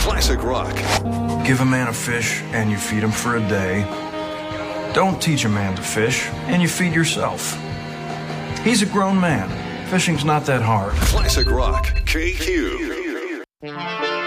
Classic rock. Give a man a fish and you feed him for a day. Don't teach a man to fish and you feed yourself. He's a grown man. Fishing's not that hard. Classic rock. KQ.